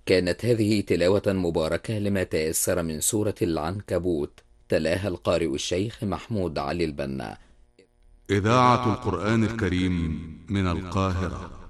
كانت هذه تلاوة مباركة لما تيسر من سورة العنكبوت، تلاها القارئ الشيخ محمود علي البنا. إذاعة القرآن الكريم من القاهرة.